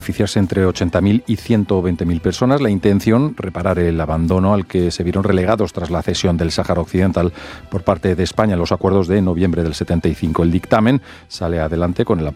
beneficiarse entre 80.000 y 120.000 personas. La intención, reparar el abandono al que se vieron relegados tras la cesión del Sáhara Occidental por parte de España en los acuerdos de noviembre del 75. El dictamen sale adelante con el